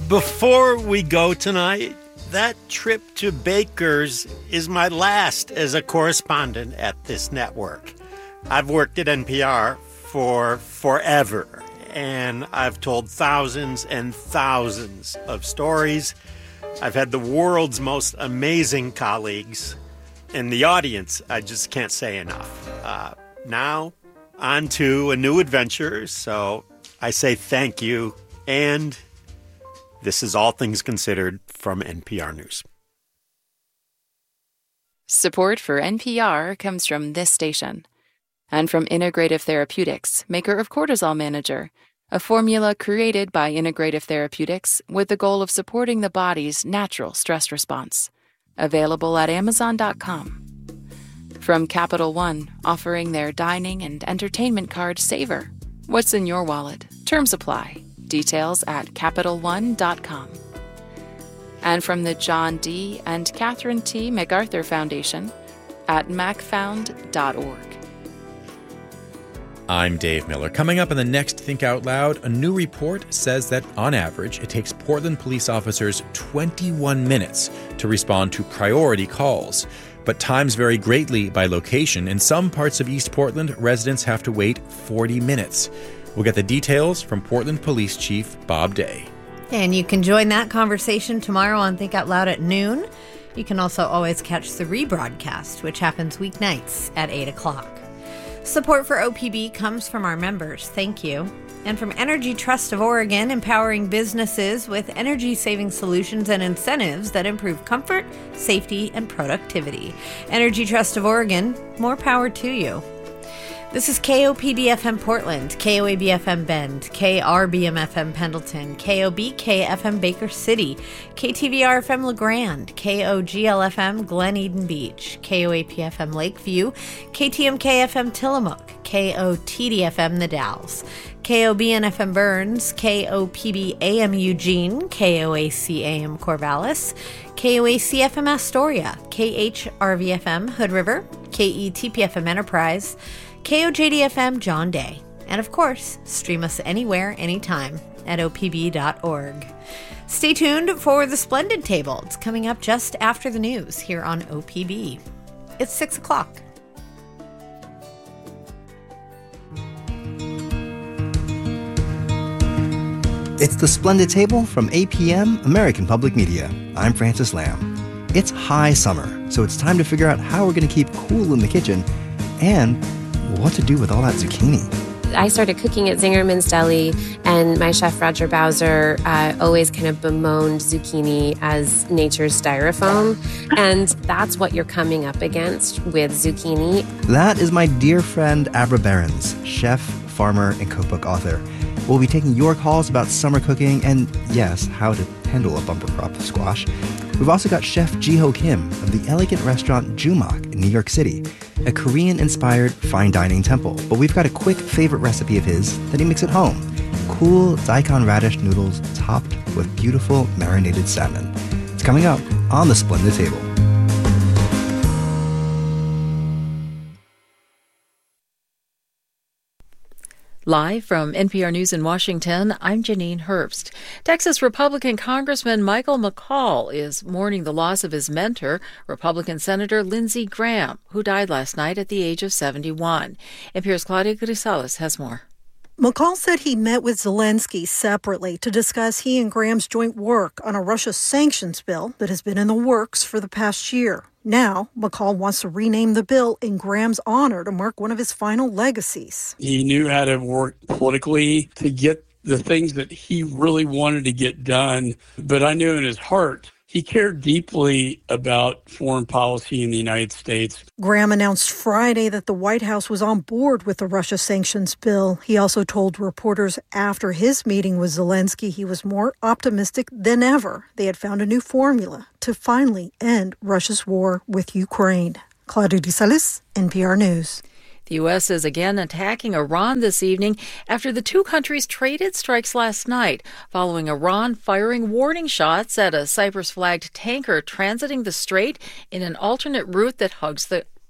Before we go tonight, that trip to Baker's is my last as a correspondent at this network. I've worked at NPR for forever, and I've told thousands and thousands of stories. I've had the world's most amazing colleagues. And the audience, I just can't say enough. Now, on to a new adventure, so I say thank you, and this is All Things Considered from NPR News. Support for NPR comes from this station and from Integrative Therapeutics, maker of Cortisol Manager, a formula created by Integrative Therapeutics with the goal of supporting the body's natural stress response. Available at Amazon.com. From Capital One, offering their dining and entertainment card Savor. What's in your wallet? Terms apply. Details at CapitalOne.com. And from the John D. and Catherine T. MacArthur Foundation at macfound.org. I'm Dave Miller. Coming up in the next Think Out Loud, a new report says that, on average, it takes Portland police officers 21 minutes to respond to priority calls. But times vary greatly by location. In some parts of East Portland, residents have to wait 40 minutes. We'll get the details from Portland Police Chief Bob Day. And you can join that conversation tomorrow on Think Out Loud at noon. You can also always catch the rebroadcast, which happens weeknights at 8 o'clock. Support for OPB comes from our members. Thank you. And from Energy Trust of Oregon, empowering businesses with energy-saving solutions and incentives that improve comfort, safety, and productivity. Energy Trust of Oregon, more power to you. This is KOPD-FM Portland, KOAB-FM Bend, KRBM-FM Pendleton, KOBK-FM Baker City, KTVR-FM LeGrand, KOGL-FM Glen Eden Beach, KOAP-FM Lakeview, KTMK-FM Tillamook, KOTD-FM The Dalles, KOBN-FM Burns, KOPB-AM Eugene, KOAC-AM Corvallis, KOAC-FM Astoria, KHRV-FM Hood River, KETP-FM Enterprise, KOJD-FM John Day. And of course, stream us anywhere, anytime at opb.org. Stay tuned for the Splendid Table. It's coming up just after the news here on OPB. It's 6 o'clock. It's the Splendid Table from APM, American Public Media. I'm Francis Lamb. It's high summer, so it's time to figure out how we're going to keep cool in the kitchen and what to do with all that zucchini. I started cooking at Zingerman's Deli, and my chef Roger Bowser always kind of bemoaned zucchini as nature's styrofoam, and that's what you're coming up against with zucchini. That is my dear friend Abra Behrens, chef, farmer, and cookbook author. We'll be taking your calls about summer cooking and, yes, how to handle a bumper crop of squash. We've also got Chef Jiho Kim of the elegant restaurant Jumak in New York City, a Korean-inspired fine dining temple. But we've got a quick favorite recipe of his that he makes at home. Cool daikon radish noodles topped with beautiful marinated salmon. It's coming up on the Splendid Table. Live from NPR News in Washington, I'm Janine Herbst. Texas Republican Congressman Michael McCaul is mourning the loss of his mentor, Republican Senator Lindsey Graham, who died last night at the age of 71. NPR's Claudia Grisales has more. McCaul said he met with Zelensky separately to discuss he and Graham's joint work on a Russia sanctions bill that has been in the works for the past year. Now, McCaul wants to rename the bill in Graham's honor to mark one of his final legacies. He knew how to work politically to get the things that he really wanted to get done. But I knew in his heart, he cared deeply about foreign policy in the United States. Graham announced Friday that the White House was on board with the Russia sanctions bill. He also told reporters after his meeting with Zelensky he was more optimistic than ever they had found a new formula to finally end Russia's war with Ukraine. Claudia Grisales, NPR News. The U.S. is again attacking Iran this evening after the two countries traded strikes last night, following Iran firing warning shots at a Cyprus-flagged tanker transiting the strait in an alternate route that hugs the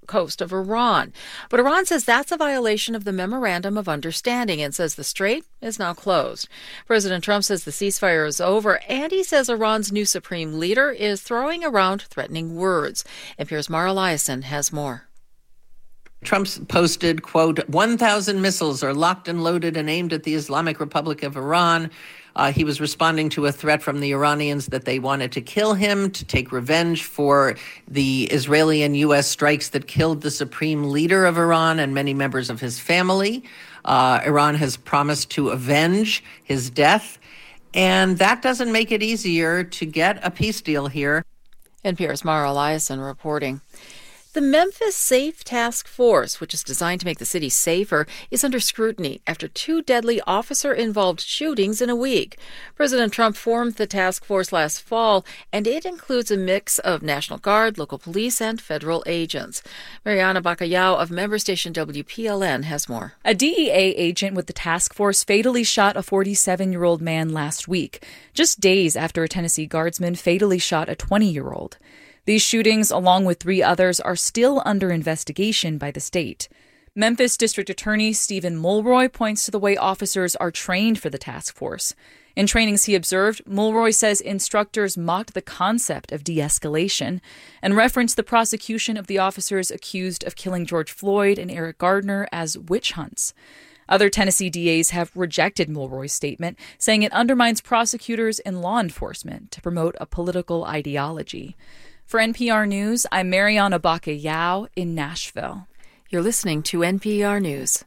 coast of Iran. But Iran says that's a violation of the Memorandum of Understanding and says the strait is now closed. President Trump says the ceasefire is over, and he says Iran's new supreme leader is throwing around threatening words. NPR's Mara Liasson has more. Trump's posted, quote, 1,000 missiles are locked and loaded and aimed at the Islamic Republic of Iran. He was responding to a threat from the Iranians that they wanted to kill him to take revenge for the Israeli and U.S. strikes that killed the supreme leader of Iran and many members of his family. Iran has promised to avenge his death, and that doesn't make it easier to get a peace deal here. NPR's Mara Liasson reporting. The Memphis Safe Task Force, which is designed to make the city safer, is under scrutiny after 2 deadly officer-involved shootings in a week. President Trump formed the task force last fall, and it includes a mix of National Guard, local police, and federal agents. Mariana Bacallao of member station WPLN has more. A DEA agent with the task force fatally shot a 47-year-old man last week, just days after a Tennessee guardsman fatally shot a 20-year-old. These shootings, along with 3 others, are still under investigation by the state. Memphis District Attorney Stephen Mulroy points to the way officers are trained for the task force. In trainings he observed, Mulroy says instructors mocked the concept of de-escalation and referenced the prosecution of the officers accused of killing George Floyd and Eric Gardner as witch hunts. Other Tennessee DAs have rejected Mulroy's statement, saying it undermines prosecutors and law enforcement to promote a political ideology. For NPR News, I'm Mariana Bacallao in Nashville. You're listening to NPR News.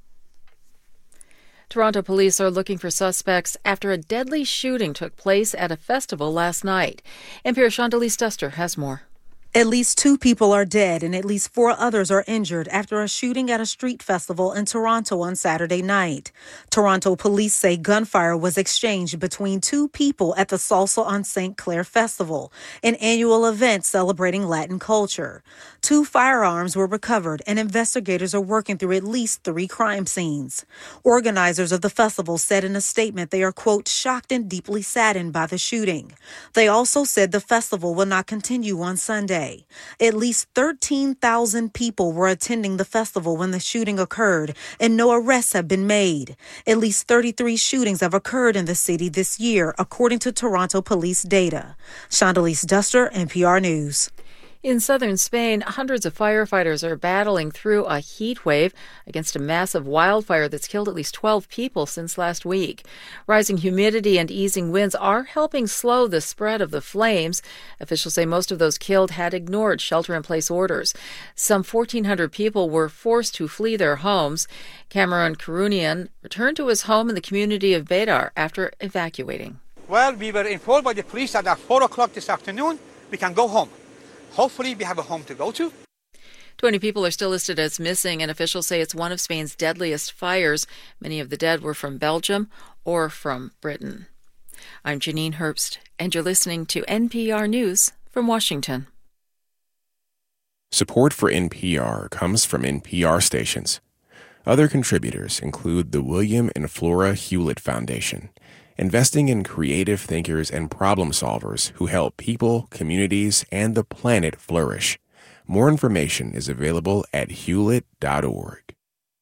Toronto police are looking for suspects after a deadly shooting took place at a festival last night. NPR's Chandalise Duster has more. At least 2 people are dead and at least 4 others are injured after a shooting at a street festival in Toronto on Saturday night. Toronto police say gunfire was exchanged between 2 people at the Salsa on St. Clair Festival, an annual event celebrating Latin culture. 2 firearms were recovered and investigators are working through at least 3 crime scenes. Organizers of the festival said in a statement they are, quote, shocked and deeply saddened by the shooting. They also said the festival will not continue on Sunday. At least 13,000 people were attending the festival when the shooting occurred, and no arrests have been made. At least 33 shootings have occurred in the city this year, according to Toronto police data. Chandalise Duster, NPR News. In southern Spain, hundreds of firefighters are battling through a heat wave against a massive wildfire that's killed at least 12 people since last week. Rising humidity and easing winds are helping slow the spread of the flames. Officials say most of those killed had ignored shelter-in-place orders. Some 1,400 people were forced to flee their homes. Cameron Karunian returned to his home in the community of Bedar after evacuating. Well, we were informed by the police that at 4 o'clock this afternoon, we can go home. Hopefully, we have a home to go to. 20 people are still listed as missing, and officials say it's one of Spain's deadliest fires. Many of the dead were from Belgium or from Britain. I'm Janine Herbst, and you're listening to NPR News from Washington. Support for NPR comes from NPR stations. Other contributors include the William and Flora Hewlett Foundation, investing in creative thinkers and problem solvers who help people, communities, and the planet flourish. More information is available at hewlett.org.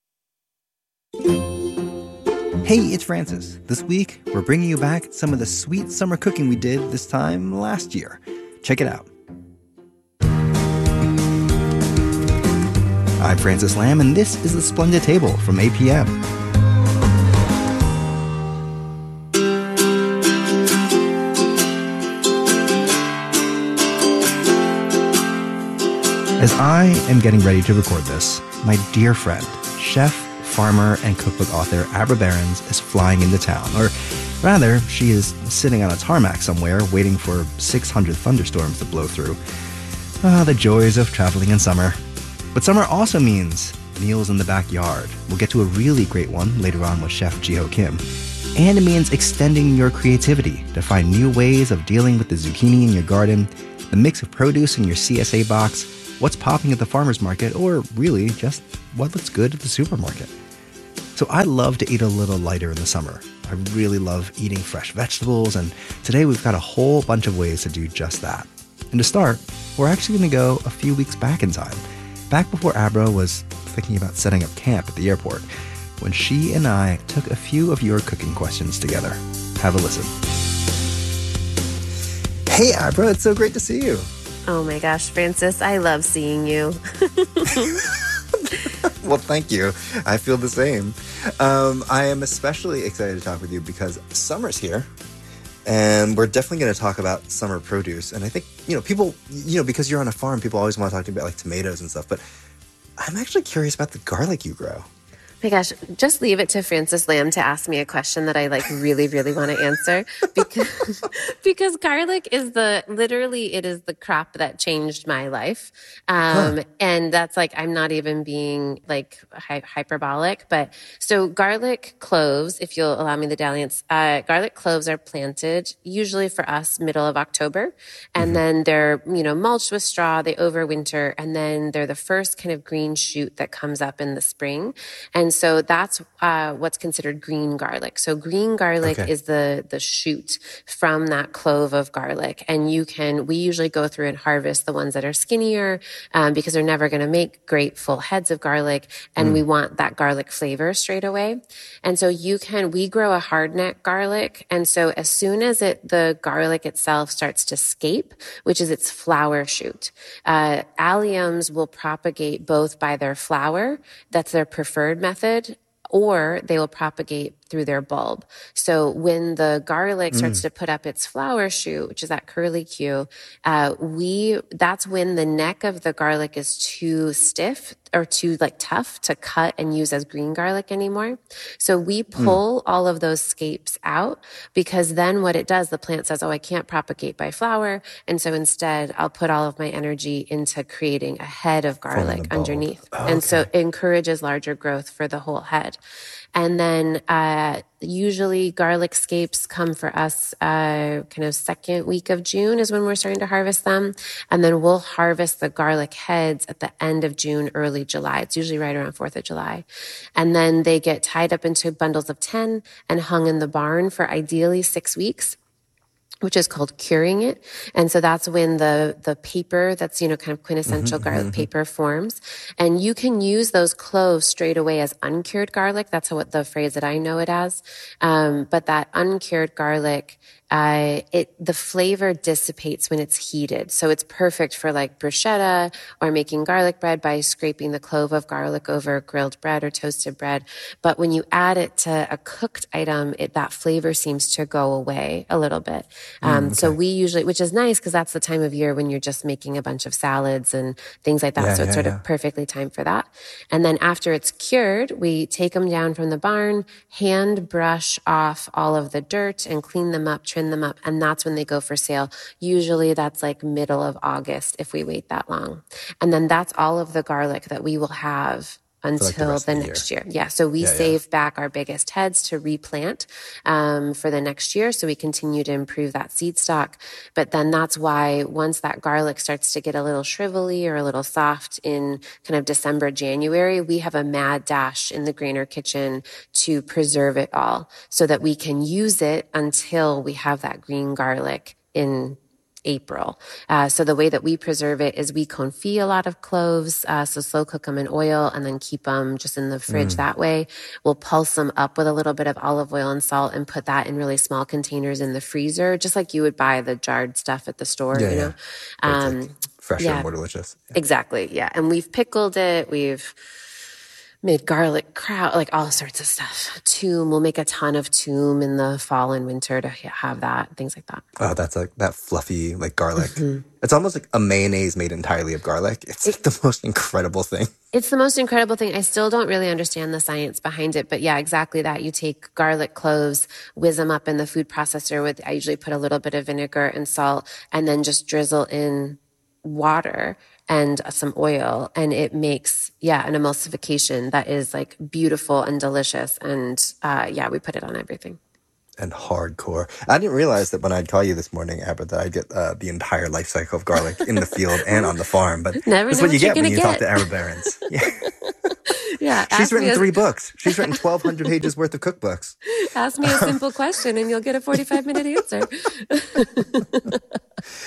Hey, it's Francis. This week, we're bringing you back some of the sweet summer cooking we did this time last year. Check it out. I'm Francis Lamb, and this is The Splendid Table from APM. As I am getting ready to record this, my dear friend, chef, farmer, and cookbook author Abra Behrens is flying into town. Or rather, she is sitting on a tarmac somewhere waiting for 600 thunderstorms to blow through. The joys of traveling in summer. But summer also means meals in the backyard. We'll get to a really great one later on with Chef Jiho Kim. And it means extending your creativity to find new ways of dealing with the zucchini in your garden, the mix of produce in your CSA box, what's popping at the farmer's market, or really just what looks good at the supermarket. So I love to eat a little lighter in the summer. I really love eating fresh vegetables, and today we've got a whole bunch of ways to do just that. And to start, we're actually going to go a few weeks back in time, back before Abra was thinking about setting up camp at the airport, when she and I took a few of your cooking questions together. Have a listen. Hey, Abra, it's so great to see you. Oh my gosh, Francis, I love seeing you. Well, thank you. I feel the same. I am especially excited to talk with you because summer's here. And we're definitely going to talk about summer produce. And I think, people, because you're on a farm, people always want to talk to you about like tomatoes and stuff. But I'm actually curious about the garlic you grow. My gosh, just leave it to Francis Lamb to ask me a question that I really, really want to answer because garlic is it is the crop that changed my life. And that's I'm not even being hyperbolic, but so garlic cloves, if you'll allow me the dalliance, garlic cloves are planted usually for us middle of October. And then they're, mulched with straw, they overwinter, and then they're the first kind of green shoot that comes up in the spring. And so that's what's considered green garlic. So green garlic is the shoot from that clove of garlic. And we usually go through and harvest the ones that are skinnier because they're never going to make great full heads of garlic. And we want that garlic flavor straight away. And so we grow a hardneck garlic. And so as soon as the garlic itself starts to scape, which is its flower shoot, alliums will propagate both by their flower, that's their preferred method, or they will propagate through their bulb. So when the garlic starts to put up its flower shoot, which is that curlicue, that's when the neck of the garlic is too stiff or too tough to cut and use as green garlic anymore. So we pull all of those scapes out because then what it does, the plant says, I can't propagate by flower. And so instead I'll put all of my energy into creating a head of garlic underneath. And so it encourages larger growth for the whole head. And then usually garlic scapes come for us kind of second week of June is when we're starting to harvest them. And then we'll harvest the garlic heads at the end of June, early July. It's usually right around 4th of July. And then they get tied up into bundles of 10 and hung in the barn for ideally 6 weeks, which is called curing it. And so that's when the paper that's, kind of quintessential garlic paper forms. And you can use those cloves straight away as uncured garlic. That's what the phrase that I know it as. But that uncured garlic, the flavor dissipates when it's heated. So it's perfect for bruschetta or making garlic bread by scraping the clove of garlic over grilled bread or toasted bread. But when you add it to a cooked item, that flavor seems to go away a little bit. So we usually, which is nice because that's the time of year when you're just making a bunch of salads and things like that. So it's sort of perfectly timed for that. And then after it's cured, we take them down from the barn, hand brush off all of the dirt and clean them up, trim them up, and that's when they go for sale. Usually that's middle of August if we wait that long. And then that's all of the garlic that we will have until the next year. Yeah. So we save back our biggest heads to replant for the next year. So we continue to improve that seed stock. But then that's why once that garlic starts to get a little shrivelly or a little soft in kind of December, January, we have a mad dash in the Grainer kitchen to preserve it all so that we can use it until we have that green garlic in April. So the way that we preserve it is we confit a lot of cloves, so slow cook them in oil and then keep them just in the fridge that way. We'll pulse them up with a little bit of olive oil and salt and put that in really small containers in the freezer, just like you would buy the jarred stuff at the store, you know. Fresher and more delicious. Exactly, yeah. And we've pickled it. We've made garlic kraut, all sorts of stuff. Tume, we'll make a ton of tume in the fall and winter to have that, things like that. Oh, that's that fluffy, garlic. It's almost like a mayonnaise made entirely of garlic. It's the most incredible thing. It's the most incredible thing. I still don't really understand the science behind it, but yeah, exactly that. You take garlic cloves, whiz them up in the food processor I usually put a little bit of vinegar and salt, and then just drizzle in water and some oil, and it makes an emulsification that is beautiful and delicious. And we put it on everything. And hardcore. I didn't realize that when I'd call you this morning, Abra, that I'd get the entire life cycle of garlic in the field and on the farm. But that's what you get when you talk to Abra Behrens. She's written 3 books. She's written 1,200 pages worth of cookbooks. Ask me a simple question and you'll get a 45-minute answer.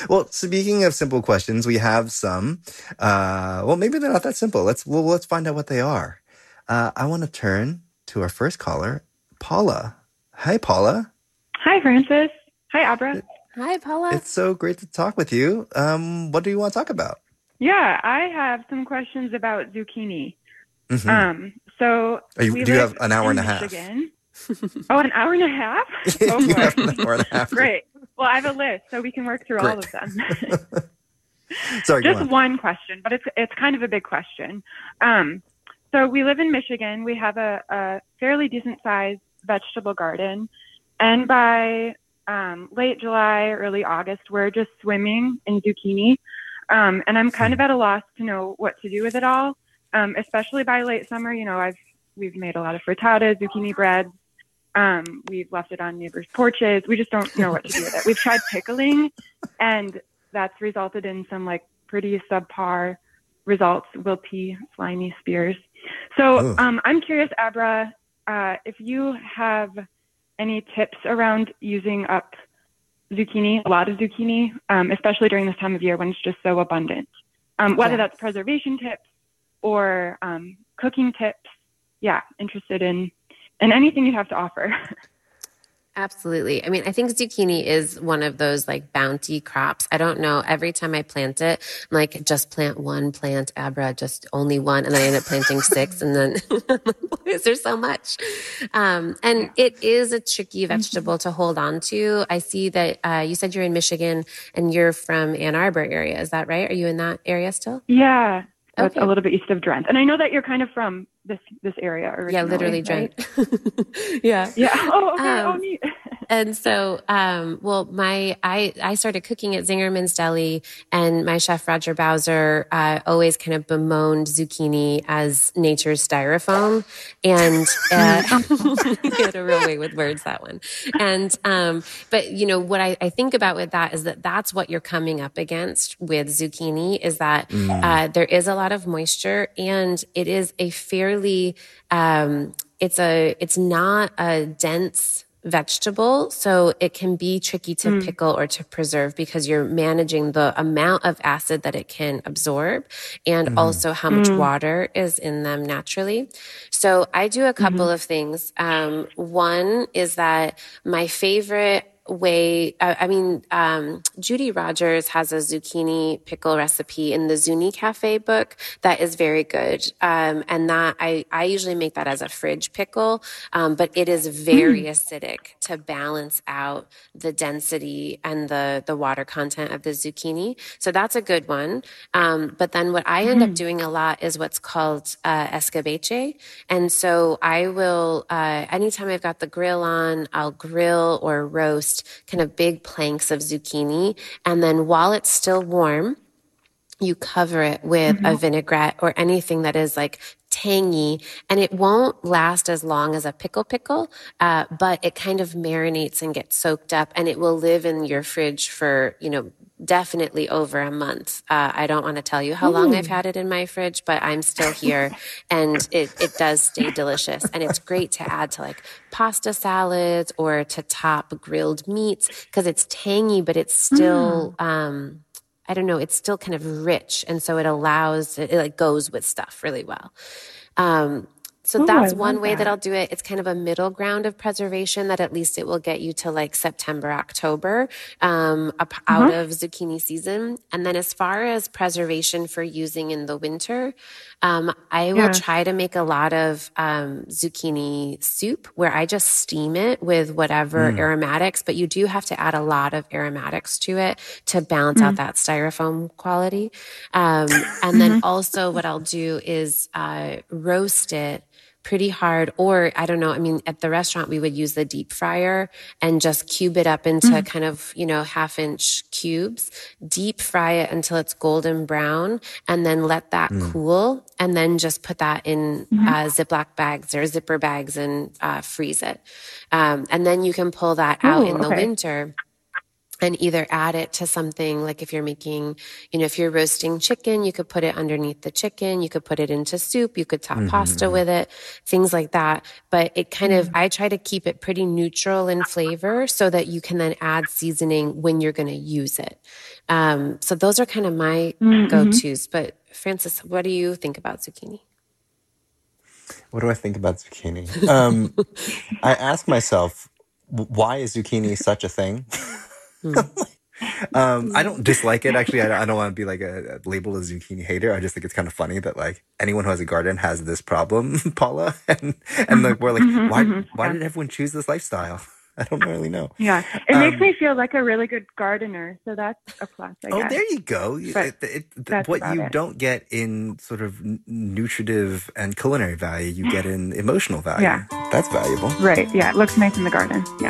Well, speaking of simple questions, we have some. Well, maybe they're not that simple. Let's find out what they are. I want to turn to our first caller, Paula. Hi, Paula. Hi, Francis. Hi, Abra. Hi, Paula. It's so great to talk with you. What do you want to talk about? Yeah, I have some questions about zucchini. Mm-hmm. So do you have an hour and a half? Michigan. Oh, an hour and a half? Oh, you have an hour and a half. Great. Well, I have a list, so we can work through all of them. Sorry, just one question, but it's kind of a big question. So we live in Michigan. We have a fairly decent-sized vegetable garden, and by late July, early August, we're just swimming in zucchini, and I'm kind of at a loss to know what to do with it all. Especially by late summer, we've made a lot of frittatas, zucchini breads. We've left it on neighbors' porches. We just don't know what to do with it. We've tried pickling, and that's resulted in some pretty subpar results, wilty, slimy spears. So I'm curious, Abra, if you have any tips around using up zucchini, a lot of zucchini, especially during this time of year when it's just so abundant. Whether that's preservation tips or cooking tips. Yeah, interested in anything you have to offer. Absolutely. I mean, I think zucchini is one of those bounty crops. I don't know. Every time I plant it, I'm just plant one plant, Abra, just only one. And then I end up planting 6. And then why is there so much? And it is a tricky vegetable to hold on to. I see that you said you're in Michigan and you're from Ann Arbor area. Is that right? Are you in that area still? Yeah. That's a little bit east of Drent. And I know that you're kind of from this area originally. Yeah, literally Drent. Right? Yeah. Yeah. Oh, okay. Neat. And so, I started cooking at Zingerman's Deli, and my chef Roger Bowser always kind of bemoaned zucchini as nature's styrofoam, and he had a real way with words, that one. And but what I think about with that is that's what you're coming up against with zucchini is that there is a lot of moisture, and it is a fairly it's not a dense vegetable, so it can be tricky to pickle or to preserve because you're managing the amount of acid that it can absorb and also how much water is in them naturally. So I do a couple of things. One is that my favorite way, Judy Rogers has a zucchini pickle recipe in the Zuni Cafe book that is very good. And that I usually make that as a fridge pickle. But it is very acidic to balance out the density and the water content of the zucchini. So that's a good one. But then what I end up doing a lot is what's called escabeche. And so I will, anytime I've got the grill on, I'll grill or roast kind of big planks of zucchini. And then while it's still warm, you cover it with a vinaigrette or anything that is tangy, and it won't last as long as a pickle, but it kind of marinates and gets soaked up, and it will live in your fridge for, definitely over a month. I don't want to tell you how long I've had it in my fridge, but I'm still here, and it does stay delicious. And it's great to add to pasta salads or to top grilled meats because it's tangy, but it's still, I don't know, it's still kind of rich. And so it allows, it goes with stuff really well. So that's one way that I'll do it. It's kind of a middle ground of preservation that at least it will get you to September, October, out of zucchini season. And then as far as preservation for using in the winter, I will try to make a lot of zucchini soup where I just steam it with whatever aromatics, but you do have to add a lot of aromatics to it to balance out that styrofoam quality. And then also what I'll do is roast it pretty hard, or I don't know, at the restaurant we would use the deep fryer and just cube it up into kind of, 1/2-inch cubes, deep fry it until it's golden brown, and then let that cool, and then just put that in Ziploc bags or zipper bags and freeze it. And then you can pull that out in the winter. and either add it to something like if you're making, if you're roasting chicken, you could put it underneath the chicken. You could put it into soup. You could top pasta with it, things like that. But it kind of, I try to keep it pretty neutral in flavor so that you can then add seasoning when you're going to use it. So those are kind of my go-tos. But Francis, what do you think about zucchini? What do I think about zucchini? I ask myself, why is zucchini such a thing? I don't dislike it. Actually, I don't want to be like a labeled a zucchini hater. I just think it's kind of funny that like anyone who has a garden has this problem, Paula, and like we're like, why did everyone choose this lifestyle? I don't really know. Yeah, it makes me feel like a really good gardener, so that's a plus, I guess. Oh, there you go. What you don't get in sort of nutritive and culinary value, you get in emotional value. Yeah. That's valuable. Right, yeah, it looks nice in the garden. Yeah.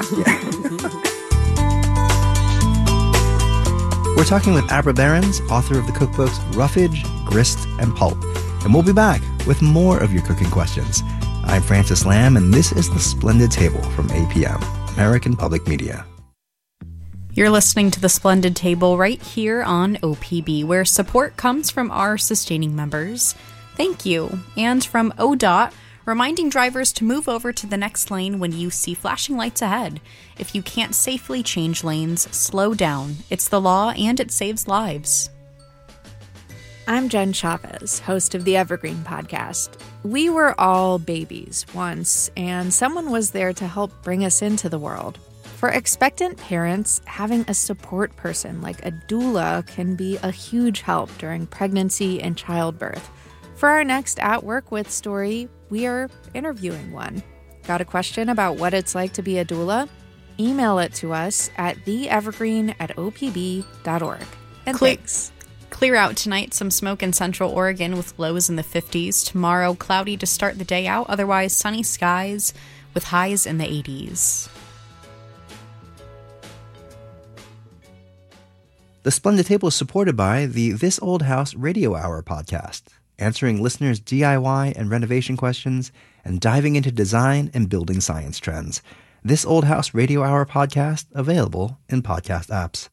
We're talking with Abra Berens, author of the cookbooks Roughage, Grist, and Pulp. And we'll be back with more of your cooking questions. I'm Francis Lamb, and this is The Splendid Table from APM, American Public Media. You're listening to The Splendid Table right here on OPB, where support comes from our sustaining members. Thank you. And from ODOT, reminding drivers to move over to the next lane when you see flashing lights ahead. If you can't safely change lanes, slow down. It's the law and it saves lives. I'm Jen Chavez, host of the Evergreen Podcast. We were all babies once, and someone was there to help bring us into the world. For expectant parents, having a support person like a doula can be a huge help during pregnancy and childbirth. For our next At Work With story, we are interviewing one. Got a question about what it's like to be a doula? Email it to us at theevergreen@opb.org. And thanks. Clear out tonight, some smoke in Central Oregon with lows in the 50s. Tomorrow, cloudy to start the day out, otherwise sunny skies with highs in the 80s. The Splendid Table is supported by the This Old House Radio Hour podcast, answering listeners' DIY and renovation questions and diving into design and building science trends. This Old House Radio Hour podcast, available in podcast apps.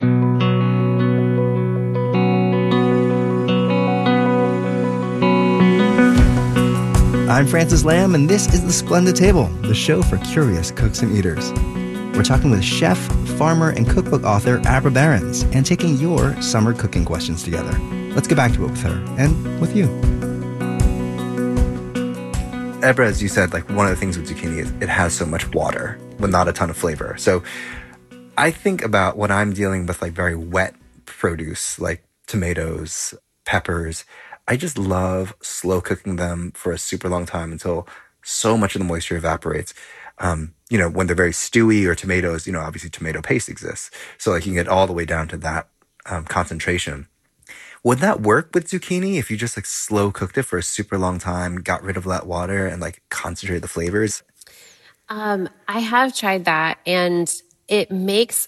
I'm Francis Lamb, and this is The Splendid Table, the show for curious cooks and eaters. We're talking with chef, farmer, and cookbook author Abra Berens and taking your summer cooking questions together. Let's get back to it with her and with you. Abra, as you said, like one of the things with zucchini is it has so much water, but not a ton of flavor. So I think about when I'm dealing with like very wet produce, like tomatoes, peppers, I just love slow cooking them for a super long time until so much of the moisture evaporates. When they're very stewy or tomatoes, obviously tomato paste exists. So like you can get all the way down to that concentration. Would that work with zucchini if you just like slow cooked it for a super long time, got rid of that water and like concentrated the flavors? I have tried that, and it makes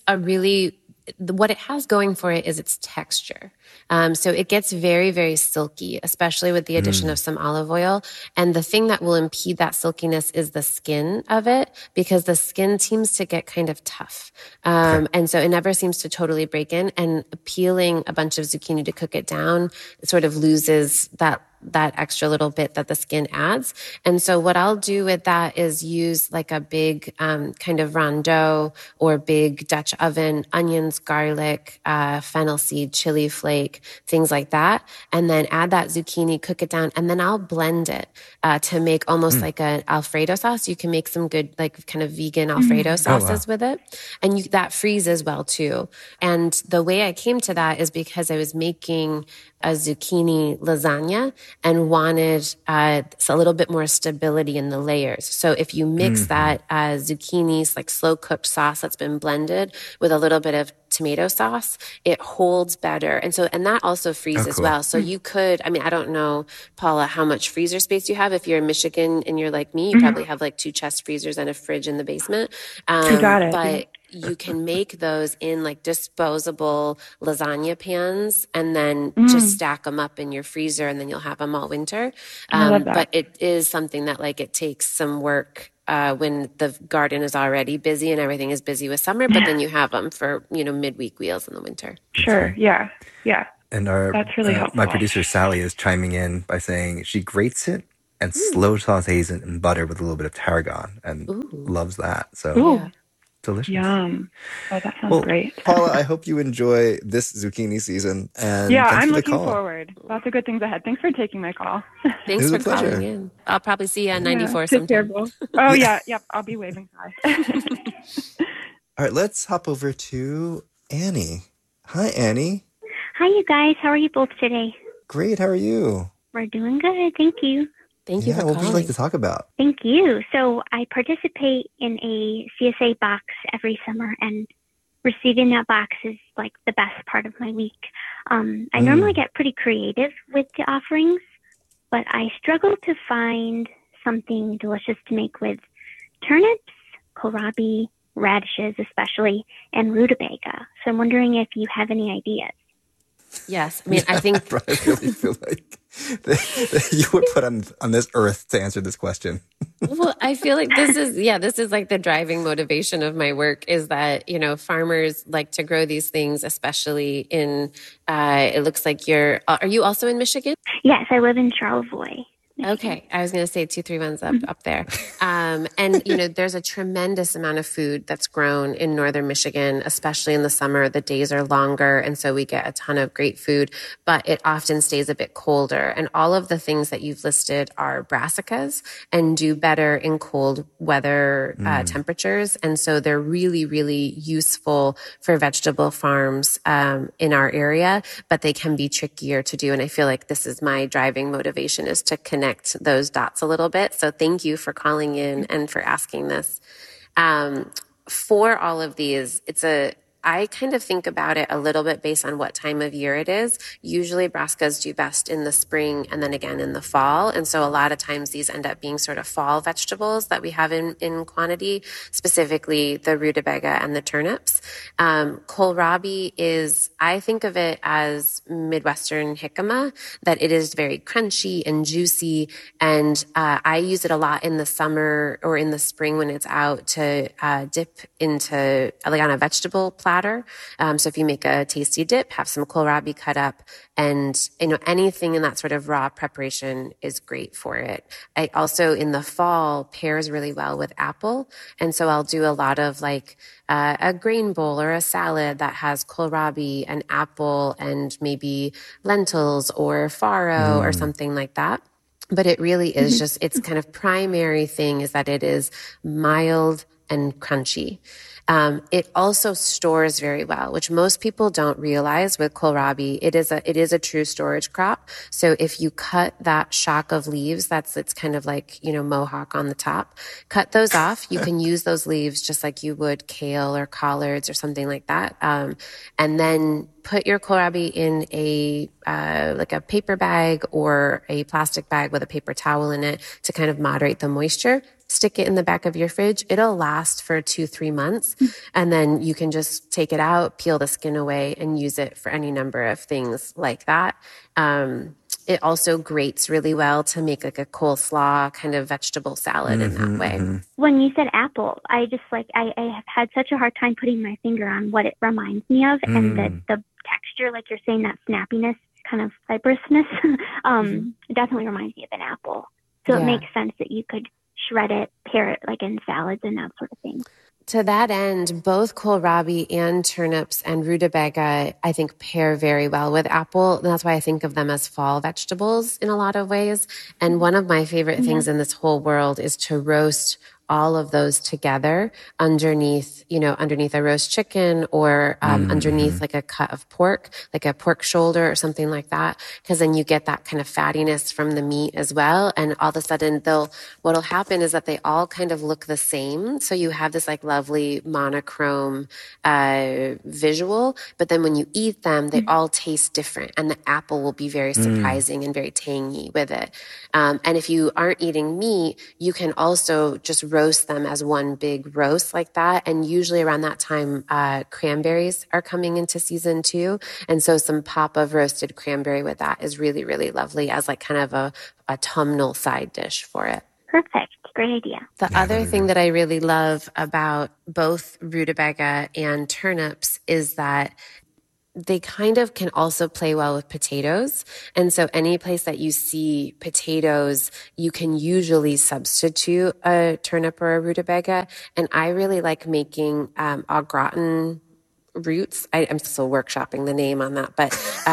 what it has going for it is its texture. So it gets very, very silky, especially with the addition of some olive oil. And the thing that will impede that silkiness is the skin of it, because the skin seems to get kind of tough. And so it never seems to totally break in, and peeling a bunch of zucchini to cook it down, it sort of loses that extra little bit that the skin adds. And so what I'll do with that is use like a big kind of rondeau or big Dutch oven, onions, garlic, fennel seed, chili flake, things like that. And then add that zucchini, cook it down, and then I'll blend it to make almost like an Alfredo sauce. You can make some good like kind of vegan Alfredo sauces with it. And that freezes well too. And the way I came to that is because I was making a zucchini lasagna and wanted a little bit more stability in the layers. So if you mix that zucchini's like slow cooked sauce that's been blended with a little bit of tomato sauce, it holds better. And that also freezes well. So you could, I don't know, Paula, how much freezer space you have. If you're in Michigan and you're like me, you probably have like 2 chest freezers and a fridge in the basement. You got it. But you can make those in like disposable lasagna pans and then just stack them up in your freezer, and then you'll have them all winter. I love that. But it is something that like it takes some work when the garden is already busy and everything is busy with summer, but then you have them for, midweek wheels in the winter. Sure. Yeah. Yeah. And that's really helpful. My producer Sally is chiming in by saying she grates it and slow sautés it in butter with a little bit of tarragon and loves that. So delicious. Yum. Oh, that sounds great. Paula, I hope you enjoy this zucchini season. And yeah, thanks I'm for the looking call. forward. Lots of good things ahead. Thanks for taking my call. Thanks for calling in. I'll probably see you at 94 sometime. Oh, yeah. Yep. I'll be waving hi. All right, let's hop over to Annie. Hi, Annie. Hi, you guys. How are you both today? Great. How are you? We're doing good. Thank you. Thank you for what would you like to talk about? Thank you. So I participate in a CSA box every summer, and receiving that box is like the best part of my week. I normally get pretty creative with the offerings, but I struggle to find something delicious to make with turnips, kohlrabi, radishes especially, and rutabaga. So I'm wondering if you have any ideas. Yes. I mean, I think I really feel like you were put on this earth to answer this question. Well, I feel like this is like the driving motivation of my work is that, farmers like to grow these things, especially in, it looks like are you also in Michigan? Yes, I live in Charlevoix. Okay. I was going to say 231's up there. And, there's a tremendous amount of food that's grown in northern Michigan, especially in the summer. The days are longer, and so we get a ton of great food, but it often stays a bit colder. And all of the things that you've listed are brassicas and do better in cold weather temperatures. And so they're really, really useful for vegetable farms in our area, but they can be trickier to do. And I feel like this is my driving motivation, is to connect those dots a little bit. So thank you for calling in and for asking this. For all of these, I kind of think about it a little bit based on what time of year it is. Usually brassicas do best in the spring and then again in the fall. And so a lot of times these end up being sort of fall vegetables that we have in quantity, specifically the rutabaga and the turnips. Kohlrabi I think of it as Midwestern jicama, that it is very crunchy and juicy. And I use it a lot in the summer or in the spring when it's out to dip into, like on a vegetable platter. So if you make a tasty dip, have some kohlrabi cut up, and anything in that sort of raw preparation is great for it. I also in the fall pairs really well with apple, and so I'll do a lot of like a grain bowl or a salad that has kohlrabi and apple and maybe lentils or farro or something like that. But it really is just, its kind of primary thing is that it is mild and crunchy. It also stores very well, which most people don't realize with kohlrabi. It is a true storage crop. So if you cut that shock of leaves, it's kind of like, mohawk on the top, cut those off. You can use those leaves just like you would kale or collards or something like that. And then put your kohlrabi in like a paper bag or a plastic bag with a paper towel in it to kind of moderate the moisture. Stick it in the back of your fridge. It'll last for 2-3 months. And then you can just take it out, peel the skin away, and use it for any number of things like that. It also grates really well to make like a coleslaw kind of vegetable salad in that way. When you said apple, I just I have had such a hard time putting my finger on what it reminds me of. And the texture, like you're saying, that snappiness, kind of fibrousness, it definitely reminds me of an apple. So it makes sense that you could shred it, pair it like in salads and that sort of thing. To that end, both kohlrabi and turnips and rutabaga, I think, pair very well with apple. And that's why I think of them as fall vegetables in a lot of ways. And one of my favorite things in this whole world is to roast all of those together underneath a roast chicken or underneath like a cut of pork, like a pork shoulder or something like that. Because then you get that kind of fattiness from the meat as well. And all of a sudden what'll happen is that they all kind of look the same. So you have this like lovely monochrome visual. But then when you eat them, they all taste different. And the apple will be very surprising and very tangy with it. And if you aren't eating meat, you can also just roast them as one big roast like that. And usually around that time, cranberries are coming into season too. And so some pop of roasted cranberry with that is really, really lovely as like kind of a autumnal side dish for it. Perfect. great idea. The other thing that I really love about both rutabaga and turnips is that they kind of can also play well with potatoes. And so any place that you see potatoes, you can usually substitute a turnip or a rutabaga. And I really like making au gratin roots. I'm still workshopping the name on that, but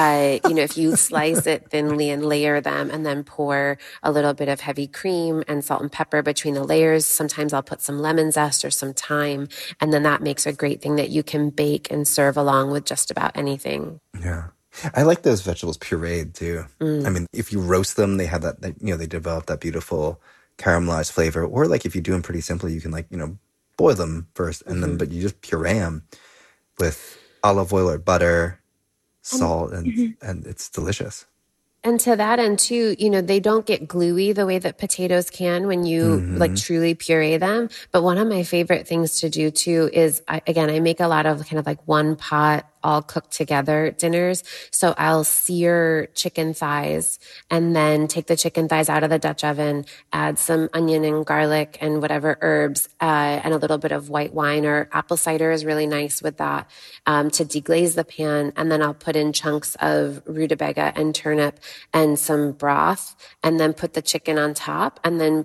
if you slice it thinly and layer them and then pour a little bit of heavy cream and salt and pepper between the layers, sometimes I'll put some lemon zest or some thyme, and then that makes a great thing that you can bake and serve along with just about anything. Yeah. I like those vegetables pureed too. I mean, if you roast them, they have that, they develop that beautiful caramelized flavor. Or like if you do them pretty simply, you can boil them first and then, but you just puree them with olive oil or butter, salt, and it's delicious. And to that end too, they don't get gluey the way that potatoes can when you like truly puree them. But one of my favorite things to do too is, I make a lot of kind of like one pot, all cooked together dinners. So I'll sear chicken thighs and then take the chicken thighs out of the Dutch oven, add some onion and garlic and whatever herbs, and a little bit of white wine or apple cider is really nice with that, to deglaze the pan. And then I'll put in chunks of rutabaga and turnip and some broth and then put the chicken on top. And then,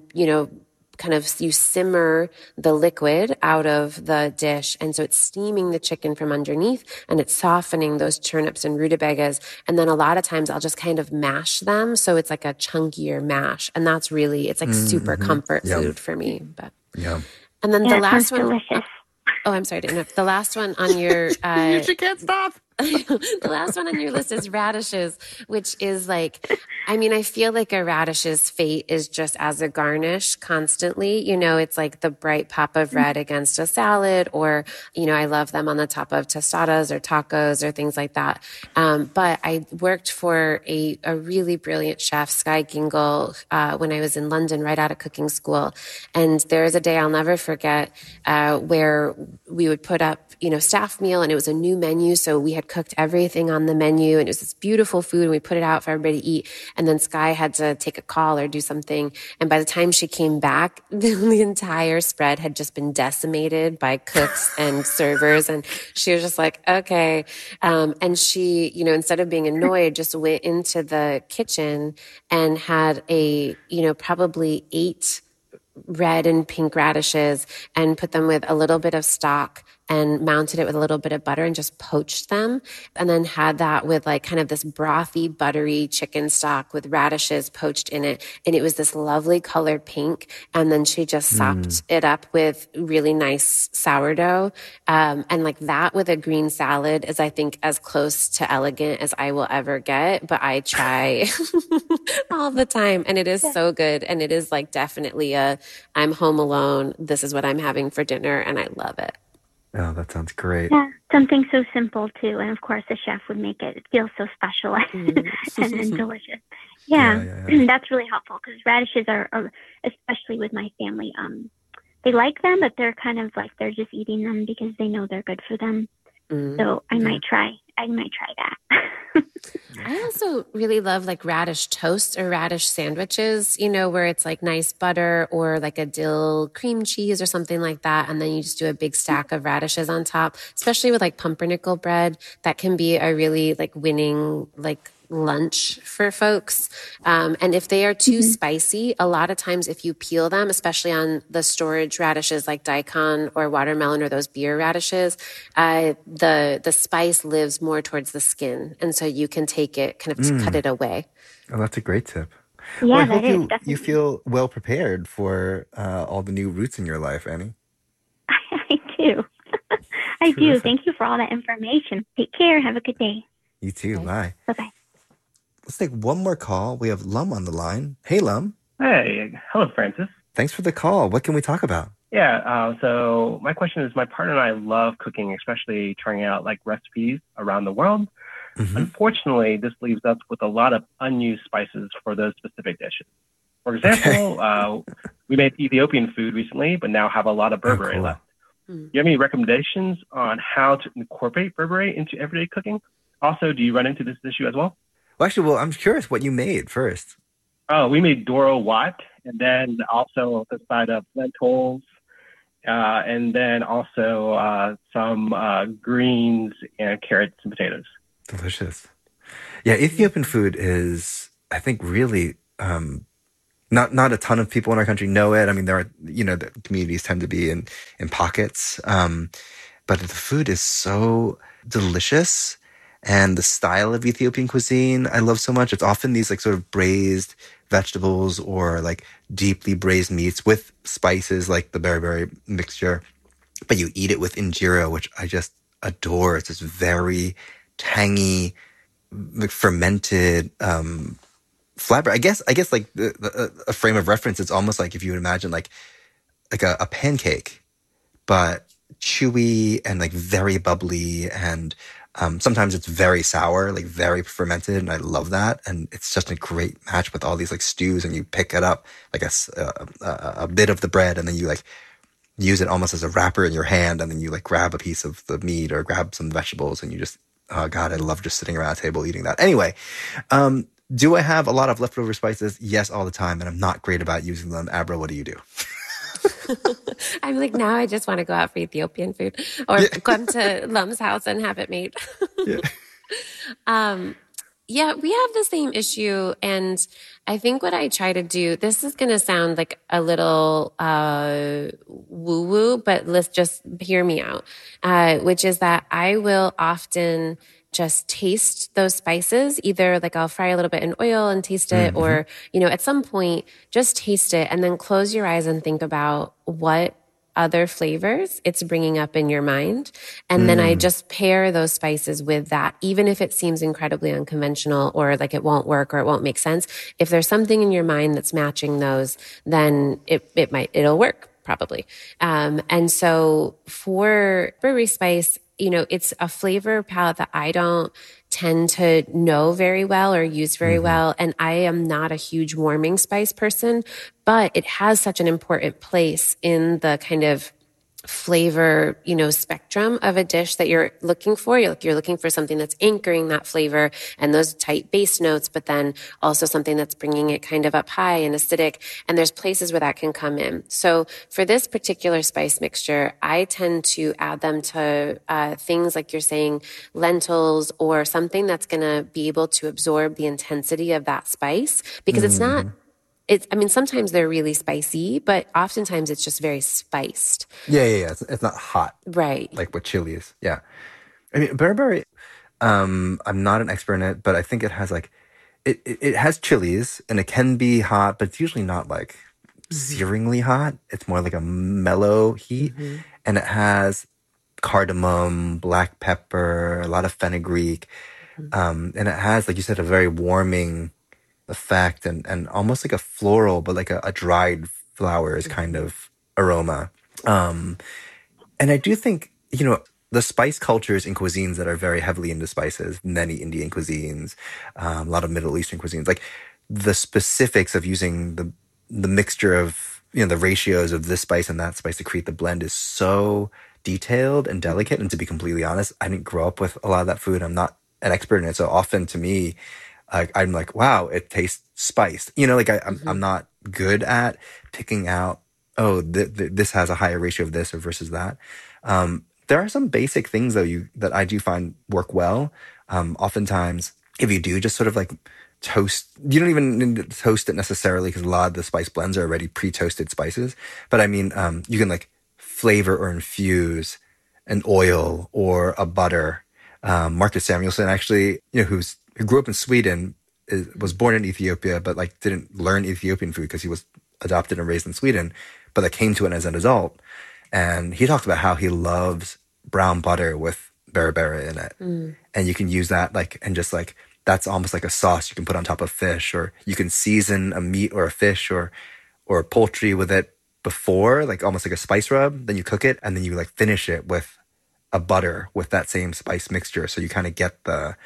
you simmer the liquid out of the dish. And so it's steaming the chicken from underneath and it's softening those turnips and rutabagas. And then a lot of times I'll just kind of mash them. So it's like a chunkier mash. And that's really, it's like super comfort food for me. But And then the last one. Delicious. Oh, I'm sorry to interrupt. The last one on your... you can't stop. The last one on your list is radishes, which is like, I feel like a radish's fate is just as a garnish constantly. It's like the bright pop of red against a salad, or, I love them on the top of tostadas or tacos or things like that. But I worked for a really brilliant chef, Skye Gingle, when I was in London right out of cooking school. And there is a day I'll never forget where we would put up, staff meal, and it was a new menu. So we had cooked everything on the menu and it was this beautiful food and we put it out for everybody to eat. And then Skye had to take a call or do something. And by the time she came back, the entire spread had just been decimated by cooks and servers. And she was just like, okay. And she, instead of being annoyed, just went into the kitchen and had probably 8 red and pink radishes and put them with a little bit of stock and mounted it with a little bit of butter and just poached them. And then had that with like kind of this brothy, buttery chicken stock with radishes poached in it. And it was this lovely colored pink. And then she just sopped it up with really nice sourdough. And like that with a green salad is, I think, as close to elegant as I will ever get. But I try all the time. And it is so good. And it is like definitely I'm home alone. This is what I'm having for dinner. And I love it. Oh, that sounds great. Yeah, something so simple too. And of course, the chef would make it feel so special and delicious. Yeah. That's really helpful because radishes are, especially with my family, they like them, but they're kind of like they're just eating them because they know they're good for them. So I might try that. I also really love like radish toast or radish sandwiches, where it's like nice butter or like a dill cream cheese or something like that. And then you just do a big stack of radishes on top, especially with like pumpernickel bread. That can be a really like winning like lunch for folks. And if they are too spicy, a lot of times if you peel them, especially on the storage radishes like daikon or watermelon or those beer radishes, the spice lives more towards the skin. And so you can take it, kind of cut it away. Oh, that's a great tip. Yeah, well, I that hope is. you feel well prepared for all the new roots in your life, Annie. I do. I do. Thank you for all that information. Take care. Have a good day. You too. Bye. Bye-bye. Let's take one more call. We have Lum on the line. Hey, Lum. Hey. Hello, Francis. Thanks for the call. What can we talk about? Yeah. So my question is, my partner and I love cooking, especially trying out like recipes around the world. Unfortunately, this leaves us with a lot of unused spices for those specific dishes. For example, we made Ethiopian food recently, but now have a lot of berbere left. Do you have any recommendations on how to incorporate berbere into everyday cooking? Also, do you run into this issue as well? Well, actually, I'm curious what you made first. Oh, we made Doro Wat, and then also the side of lentils, and then also some greens and carrots and potatoes. Delicious. Yeah, Ethiopian food is, I think, really not a ton of people in our country know it. I mean, there are, the communities tend to be in pockets, but the food is so delicious. And the style of Ethiopian cuisine I love so much. It's often these like sort of braised vegetables or like deeply braised meats with spices like the beriberi mixture. But you eat it with injera, which I just adore. It's this very tangy, like, fermented flatbread. I guess like a frame of reference, it's almost like if you would imagine like a pancake, but chewy and like very bubbly, and sometimes it's very sour, like very fermented, and I love that. And it's just a great match with all these like stews, and you pick it up like a bit of the bread, and then you like use it almost as a wrapper in your hand, and then you like grab a piece of the meat or grab some vegetables, and you just, oh God, I love just sitting around a table eating that. Anyway, do I have a lot of leftover spices? Yes, all the time, and I'm not great about using them. Abra, what do you do? I'm like, now I just want to go out for Ethiopian food or come to Lum's house and have it made. Yeah, we have the same issue. And I think what I try to do, this is going to sound like a little woo-woo, but let's just hear me out, which is that I will often just taste those spices. Either like I'll fry a little bit in oil and taste it, or, at some point just taste it and then close your eyes and think about what other flavors it's bringing up in your mind. And then I just pair those spices with that, even if it seems incredibly unconventional or like it won't work or it won't make sense. If there's something in your mind that's matching those, then it'll work probably. And so for beriberi spice, it's a flavor palette that I don't tend to know very well or use very well. And I am not a huge warming spice person, but it has such an important place in the kind of flavor, spectrum of a dish that you're looking for. You're looking for something that's anchoring that flavor and those tight base notes, but then also something that's bringing it kind of up high and acidic. And there's places where that can come in. So for this particular spice mixture, I tend to add them to things like you're saying, lentils, or something that's going to be able to absorb the intensity of that spice, because it's not. Sometimes they're really spicy, but oftentimes it's just very spiced. Yeah. It's not hot. Right. Like what chili is. Yeah. I mean, beriberi, I'm not an expert in it, but I think it has like, it has chilies, and it can be hot, but it's usually not like searingly hot. It's more like a mellow heat. And it has cardamom, black pepper, a lot of fenugreek. And it has, like you said, a very warming effect and almost like a floral, but like a dried flowers kind of aroma. And I do think, the spice cultures in cuisines that are very heavily into spices, many Indian cuisines, a lot of Middle Eastern cuisines, like the specifics of using the mixture of, the ratios of this spice and that spice to create the blend is so detailed and delicate. And to be completely honest, I didn't grow up with a lot of that food. I'm not an expert in it. So often to me, I'm like, wow, it tastes spiced. I'm not good at picking out, this has a higher ratio of this or versus that. There are some basic things though that I do find work well. Oftentimes, if you do just sort of like toast, you don't even need to toast it necessarily, because a lot of the spice blends are already pre-toasted spices. But I mean, you can like flavor or infuse an oil or a butter. Marcus Samuelsson actually, who grew up in Sweden, was born in Ethiopia, but like didn't learn Ethiopian food because he was adopted and raised in Sweden, but like came to it as an adult. And he talked about how he loves brown butter with beriberi in it. And you can use that and just like, that's almost like a sauce you can put on top of fish, or you can season a meat or a fish or poultry with it before, like almost like a spice rub. Then you cook it, and then you like finish it with a butter with that same spice mixture. So you kind of get the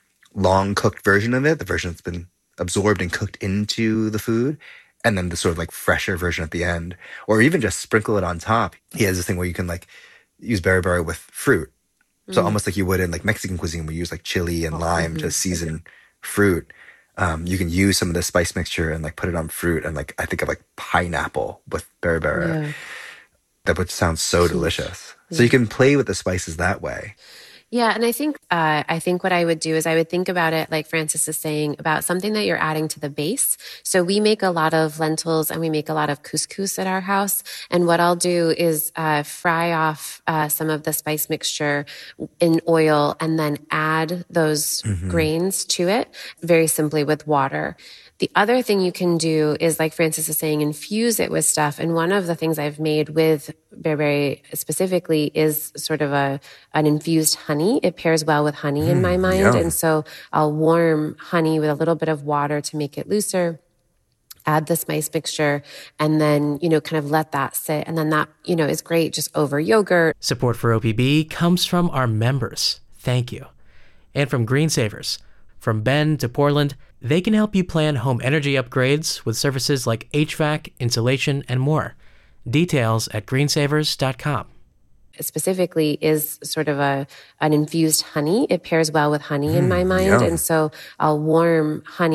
long cooked version of it, the version that's been absorbed and cooked into the food, and then the sort of like fresher version at the end, or even just sprinkle it on top. He has this thing where you can like use beriberi with fruit. So almost like you would in like Mexican cuisine, we use like chili and lime to season fruit. You can use some of the spice mixture and like put it on fruit, and like I think of like pineapple with berbere. Yeah. That would sound so delicious. So you can play with the spices that way. Yeah, and I think what I would do is I would think about it, like Francis is saying, about something that you're adding to the base. So we make a lot of lentils and we make a lot of couscous at our house. And what I'll do is fry off some of the spice mixture in oil and then add those grains to it very simply with water. The other thing you can do is, like Francis is saying, infuse it with stuff. And one of the things I've made with bearberry specifically is sort of an infused honey. It pairs well with honey in my mind. Yum. And so I'll warm honey with a little bit of water to make it looser, add the spice mixture, and then, kind of let that sit. And then that, is great just over yogurt. Support for OPB comes from our members. Thank you. And from Green Savers. From Bend to Portland, they can help you plan home energy upgrades with services like HVAC, insulation, and more. Details at greensavers.com. Specifically is sort of an infused honey. It pairs well with honey in my mind. Yum. And so I'll warm honey